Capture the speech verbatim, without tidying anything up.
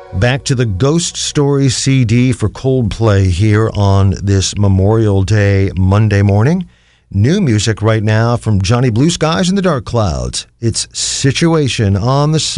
Back to the Ghost Story C D for Coldplay here on this Memorial Day Monday morning. New music right now from Johnny Blue Skies and the Dark Clouds. It's Situation on the